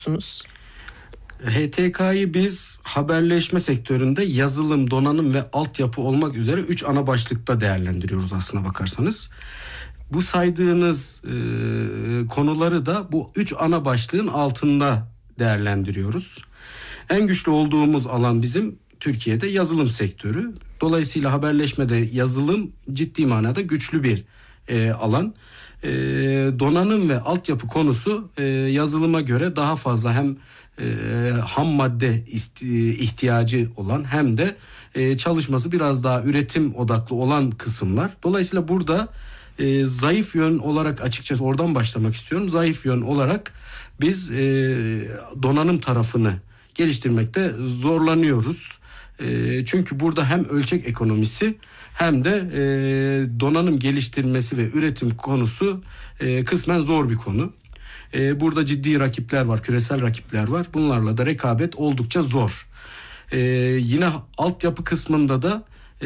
HTK'yı biz haberleşme sektöründe yazılım, donanım ve altyapı olmak üzere 3 ana başlıkta değerlendiriyoruz aslına bakarsanız. Bu saydığınız konuları da bu 3 ana başlığın altında değerlendiriyoruz. En güçlü olduğumuz alan bizim Türkiye'de yazılım sektörü. Dolayısıyla haberleşmede yazılım ciddi manada güçlü bir alan. Donanım ve altyapı konusu yazılıma göre daha fazla hem ham madde ihtiyacı olan hem de çalışması biraz daha üretim odaklı olan kısımlar. Dolayısıyla burada zayıf yön olarak açıkçası oradan başlamak istiyorum. Zayıf yön olarak biz donanım tarafını geliştirmekte zorlanıyoruz. Çünkü burada hem ölçek ekonomisi hem de donanım geliştirmesi ve üretim konusu kısmen zor bir konu. Burada ciddi rakipler var, küresel rakipler var. Bunlarla da rekabet oldukça zor. Yine altyapı kısmında da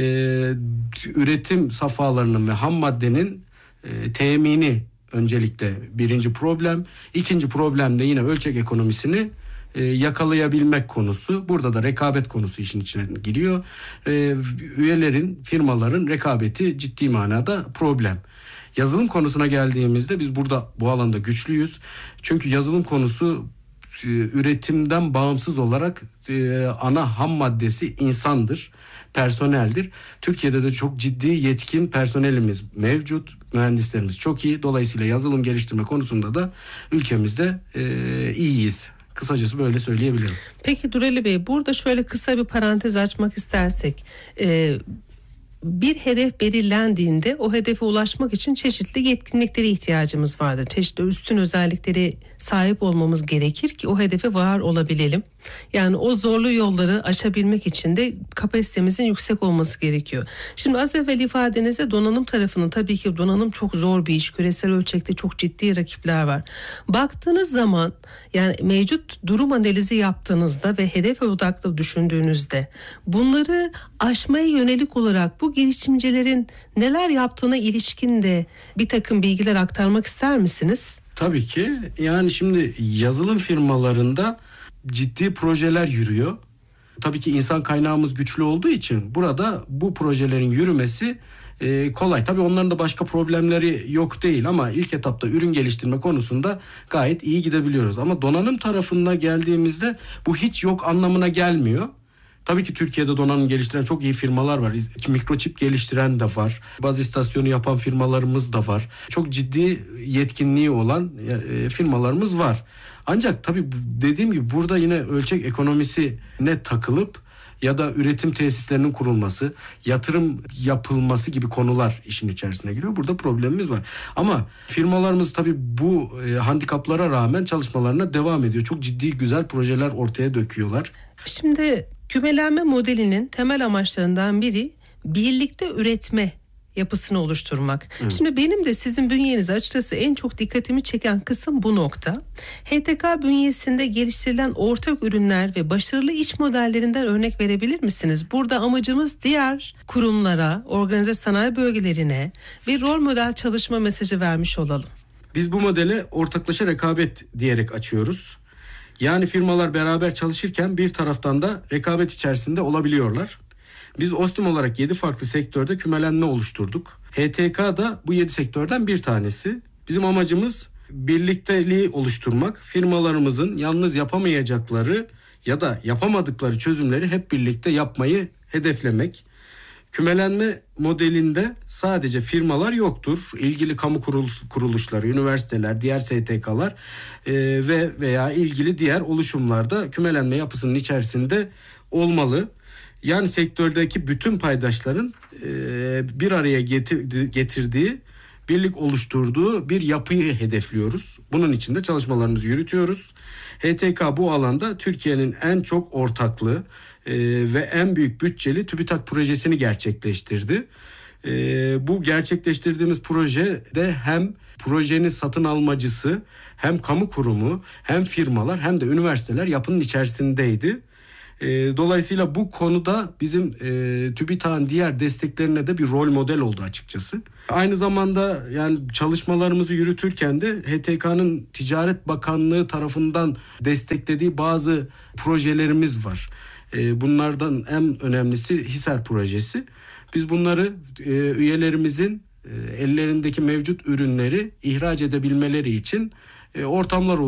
üretim safhalarının ve ham maddenin temini öncelikle birinci problem. İkinci problem de yine ölçek ekonomisini yakalayabilmek konusu. Burada da rekabet konusu işin içine giriyor. Üyelerin, firmaların rekabeti ciddi manada problem. Yazılım konusuna geldiğimizde biz burada bu alanda güçlüyüz. Çünkü yazılım konusu üretimden bağımsız olarak ana ham maddesi insandır, personeldir. Türkiye'de de çok ciddi yetkin personelimiz mevcut, mühendislerimiz çok iyi. Dolayısıyla yazılım geliştirme konusunda da ülkemizde iyiyiz. Kısacası böyle söyleyebilirim. Peki Dureli Bey, burada şöyle kısa bir parantez açmak istersek, bir hedef belirlendiğinde o hedefe ulaşmak için çeşitli yetkinliklere ihtiyacımız vardır. Çeşitli üstün özellikleri sahip olmamız gerekir ki o hedefe var olabilelim. Yani o zorlu yolları aşabilmek için de kapasitemizin yüksek olması gerekiyor. Şimdi az evvel ifadenizde donanım tarafının, tabii ki donanım çok zor bir iş. Küresel ölçekte çok ciddi rakipler var. Baktığınız zaman, yani mevcut durum analizi yaptığınızda ve hedef odaklı düşündüğünüzde bunları aşmaya yönelik olarak bu girişimcilerin neler yaptığına ilişkin de bir takım bilgiler aktarmak ister misiniz? Tabii ki. Yani şimdi yazılım firmalarında ciddi projeler yürüyor. Tabii ki insan kaynağımız güçlü olduğu için burada bu projelerin yürümesi kolay. Tabii onların da başka problemleri yok değil ama ilk etapta ürün geliştirme konusunda gayet iyi gidebiliyoruz. Ama donanım tarafına geldiğimizde bu hiç yok anlamına gelmiyor. Tabii ki Türkiye'de donanım geliştiren çok iyi firmalar var. Mikroçip geliştiren de var. Baz istasyonu yapan firmalarımız da var. Çok ciddi yetkinliği olan firmalarımız var. Ancak tabii dediğim gibi burada yine ölçek ekonomisine takılıp ya da üretim tesislerinin kurulması, yatırım yapılması gibi konular işin içerisine giriyor. Burada problemimiz var. Ama firmalarımız tabii bu handikaplara rağmen çalışmalarına devam ediyor. Çok ciddi güzel projeler ortaya döküyorlar. Şimdi kümelenme modelinin temel amaçlarından biri birlikte üretme yapısını oluşturmak. Şimdi benim de sizin bünyenizde açıkçası en çok dikkatimi çeken kısım bu nokta. HTK bünyesinde geliştirilen ortak ürünler ve başarılı iş modellerinden örnek verebilir misiniz? Burada amacımız diğer kurumlara, organize sanayi bölgelerine bir rol model çalışma mesajı vermiş olalım. Biz bu modeli ortaklaşa rekabet diyerek açıyoruz. Yani firmalar beraber çalışırken bir taraftan da rekabet içerisinde olabiliyorlar. Biz OSTİM olarak 7 farklı sektörde kümelenme oluşturduk. HTK da bu 7 sektörden bir tanesi. Bizim amacımız birlikteliği oluşturmak. Firmalarımızın yalnız yapamayacakları ya da yapamadıkları çözümleri hep birlikte yapmayı hedeflemek. Kümelenme modelinde sadece firmalar yoktur. İlgili kamu kuruluşları, üniversiteler, diğer STK'lar veya ilgili diğer oluşumlar da kümelenme yapısının içerisinde olmalı. Yani sektördeki bütün paydaşların bir araya getirdiği, birlik oluşturduğu bir yapıyı hedefliyoruz. Bunun için de çalışmalarımızı yürütüyoruz. HTK bu alanda Türkiye'nin en çok ortaklı ve en büyük bütçeli TÜBİTAK projesini gerçekleştirdi. Bu gerçekleştirdiğimiz projede hem projenin satın almacısı, hem kamu kurumu, hem firmalar, hem de üniversiteler yapının içerisindeydi. Dolayısıyla bu konuda bizim TÜBİTAK'ın diğer desteklerine de bir rol model oldu açıkçası. Aynı zamanda yani çalışmalarımızı yürütürken de HTK'nın Ticaret Bakanlığı tarafından desteklediği bazı projelerimiz var. Bunlardan en önemlisi HİSER projesi. Biz bunları üyelerimizin ellerindeki mevcut ürünleri ihraç edebilmeleri için ortamlar